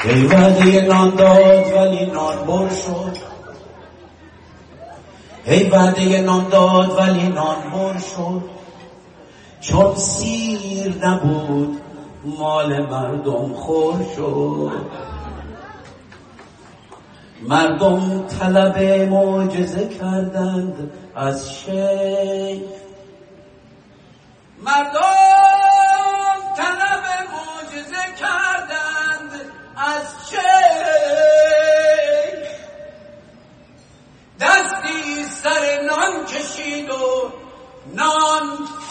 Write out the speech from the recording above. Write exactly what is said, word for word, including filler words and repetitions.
ای وعده نان داد ولی نان بر شد، ای وعده نان داد ولی نان بر شد، چون سیر نبود مال مردم خور شد. مردم طلب معجزه کردند از شیخ، مردم طلب معجزه کردند از شیخ، دستی سر نان کشید و نان